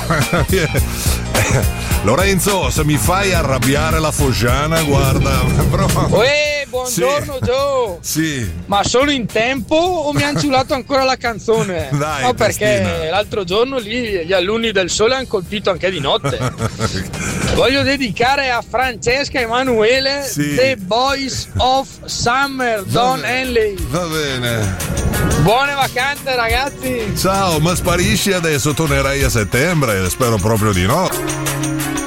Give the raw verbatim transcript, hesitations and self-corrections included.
Lorenzo, se mi fai arrabbiare la Foggiana, guarda. Uè, buongiorno sì. Joe. Sì. Ma solo in tempo o mi hanno ciulato ancora la canzone? Dai, no, perché Cristina. L'altro giorno lì gli alunni del Sole hanno colpito anche di notte. Voglio dedicare a Francesca Emanuele sì. The Boys of Summer, Don Henley. Va bene. Buone vacanze ragazzi. Ciao, ma sparisci adesso? Tornerai a settembre? Spero proprio di no.